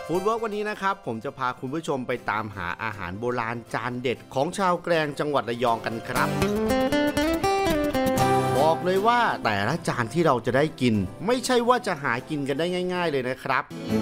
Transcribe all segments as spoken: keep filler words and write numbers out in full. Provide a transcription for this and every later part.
ฟู้ดเวิร์กวันนี้นะครับผมจะพาคุณผู้ชมไปตามหาอาหารโบราณจานเด็ดของชาวแกลงจังหวัดระยองกันครับบอกเลยว่าแต่ละจานที่เราจะได้กินไม่ใช่ว่าจะหากินกันได้ง่ายๆเลยนะครับ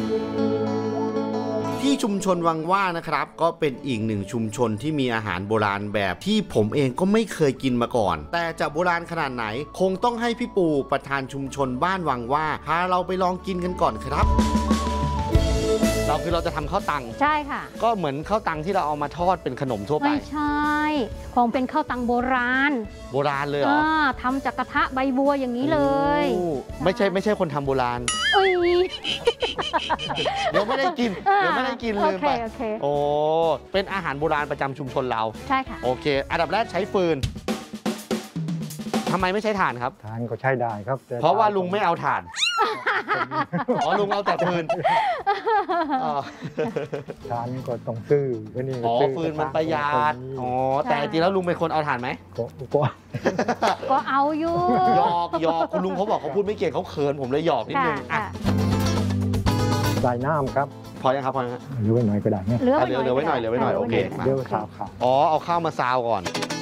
ที่ชุมชนวังว่านะครับก็เป็นอีกหนึ่งชุมชนที่มีอาหารโบราณแบบที่ผมเองก็ไม่เคยกินมาก่อนแต่จะโบราณขนาดไหนคงต้องให้พี่ปูประธานชุมชนบ้านวังว่าพาเราไปลองกินกันก่อนครับเราคือเราจะทำข้าวตังใช่ค่ะก็เหมือนข้าวตังที่เราเอามาทอดเป็นขนมทั่วไปไม่ใช่ของเป็นข้าวตังโบราณโบราณเลยเหรอทำจากกระทะใบบัวอย่างนี้เลยไม่ใช่ไม่ใช่คนทำโบราณเอ้ยเดี๋ยวไม่ได้กินเดี๋ยวไม่ได้กินลืมไปโอ้เป็นอาหารโบราณประจำชุมชนเราใช่ค่ะโอเคอันดับแรกใช้ฟืนทำไมไม่ใช้ถ่านครับถ่านก็ใช้ได้ครับเพราะว่าลุงไม่เอาถ่านอ๋อลุงเอาแต่ฟืนถ่านก็ต้องซื้อไว้นี่อ๋อฟืนมันประหยัดอ๋อแต่จริงแล้วลุงเป็นคนเอาถ่านไหมก็ก็เอาอยู่หยอกหยอกคุณลุงเขาบอกเขาพูดไม่เก่งเขาเขินผมเลยหยอกนิดนึงอ่ะใส่น้ำครับพอยังครับพอยังเหลือไว้หน่อยก็ได้เนี่ยเหลือเหลือไว้หน่อยเหลือไว้หน่อยโอเคเดี๋ยวข้าวข้าวอ๋อเอาข้าวมาซาวก่อน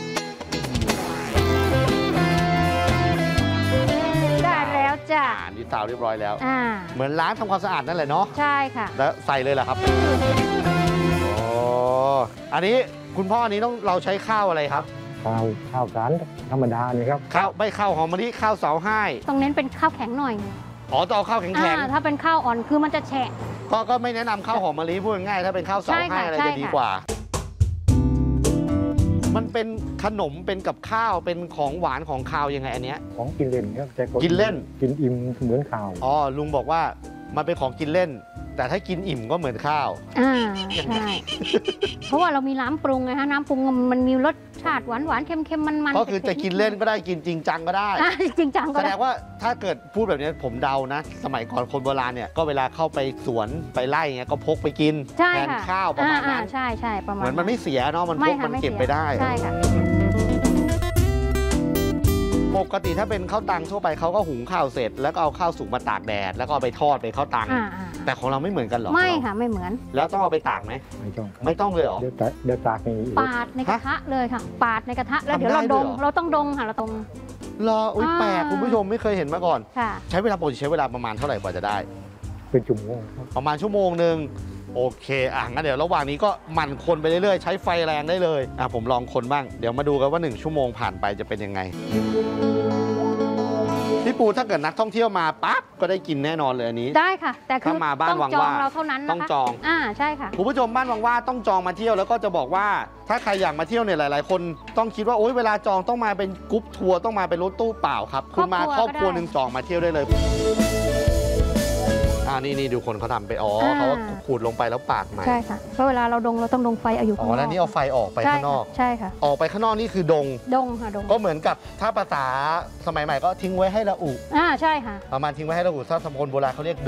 จ้ะนี่ซาวเรียบร้อยแล้วเหมือนล้างทำความสะอาดนั่นแหละเนาะใช่ค่ะแล้วใส่เลยเหรอครับอ๋ออันนี้คุณพ่ออันนี้ต้องเราใช้ข้าวอะไรครับข้าวข้าวสารธรรมดานี่ครับข้าวไม่ข้าวหอมมะลิข้าวเสาให้ต้องเน้นเป็นข้าวแข็งหน่อยอ๋อต้องเอาข้าวแข็งแข็งถ้าเป็นข้าวอ่อนคือมันจะแฉะก็ก็ไม่แนะนำข้าวหอมมะลิพูดง่ายถ้าเป็นข้าวเสาให้อะไรจะดีกว่ามันเป็นขนมเป็นกับข้าวเป็นของหวานของคาวยังไงอันเนี้ยของกินเล่นครับแต่กินเล่นกินอิ่มเหมือนข้าวอ๋อลุงบอกว่ามันเป็นของกินเล่นแต่ถ้ากินอิ่มก็เหมือนข้าวอ่าใช่เพราะว่าเรามีน้ำปรุงไงฮะน้ำปรุงมันมีรสชาติหวานหวานเค็มเค็มมันมันก็คือจะกินเล่นก็ได้กินจริงจังก็ได้จริงจังก็ได้แสดงว่าถ้าเกิดพูดแบบนี้ผมเดานะสมัยก่อนคนโบราณเนี่ยก็เวลาเข้าไปสวนไปไร่เงี้ยก็พกไปกินแทนข้าวประมาณนั้นใช่ใช่ประมาณเหมือนมันไม่เสียเนาะมันพกมันเก็บไปได้ใช่ค่ะปกติถ้าเป็นข้าวตังทั่วไปเขาก็หุงข้าวเสร็จแล้วก็เอาข้าวสุกมาตากแดดแล้วก็เอาไปทอดเป็นข้าวตังแต่ของเราไม่เหมือนกันหรอไม่ค่ะไม่เหมือนแล้วต้องเอาไปตากไหมไม่ต้องไม่ต้องเลยหรอเดี๋ยวเดี๋ยวตากนี่ปาดในกระทะเลยค่ะปาดในกระทะแล้วเดี๋ยวเราดงเราต้องดงค่ะเราต้องรออุ้ยแปลกคุณผู้ชมไม่เคยเห็นมาก่อนใช้เวลาปกติใช้เวลาประมาณเท่าไหร่กว่าจะได้เป็นชั่วโมงประมาณชั่วโมงหนึ่งโอเคอ่ะงั้นเดี๋ยวระหว่างนี้ก็หมั่นคนไปเรื่อยๆใช้ไฟแรงได้เลยอ่ะผมลองคนบ้างเดี๋ยวมาดูกันว่าหนึ่งชั่วโมงผ่านไปจะเป็นยังไงพี่ปูถ้าเกิดนักท่องเที่ยวมาปั๊บก็ได้กินแน่นอนเลยอันนี้ได้ค่ะแต่คือมาบ้านวังว่าเราเท่านั้นต้องจองอ่าใช่ค่ะคุณผู้ชมบ้านวังว่าต้องจองมาเที่ยวแล้วก็จะบอกว่าถ้าใครอยากมาเที่ยวเนี่ยหลายๆคนต้องคิดว่าโอ๊ยเวลาจองต้องมาเป็นกรุ๊ปทัวร์ต้องมาเป็นรถตู้เปล่าครับคุณมาครอบครัวหนึ่งจองมาเที่ยวได้เลยอ่านี่นี่ดูคนเขาทำไปอ๋อเขาขูดลงไปแล้วปาดใหม่ใช่ค่ะเพราะเวลาเราดงเราต้องดงไฟเอาอยู่อ๋อแล้วนี่เอาไฟออกไปข้างนอกใช่ค่ะออกไปข้างนอกนี่คือดงดงค่ะดงก็เหมือนกับถ้าภาษาสมัยใหม่ก็ทิ้งไว้ให้ระอุอ่าใช่ค่ะประมาณทิ้งไว้ให้ระอุถ้าสมัยคนโบราณเขาเรียก